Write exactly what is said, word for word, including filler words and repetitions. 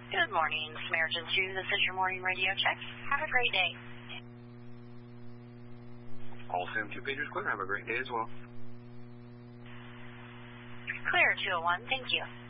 Good morning, Samaritan two. This is your morning radio check. Have a great day. All Sam two pagers clear. Have a great day as well. Clear two oh one. Thank you.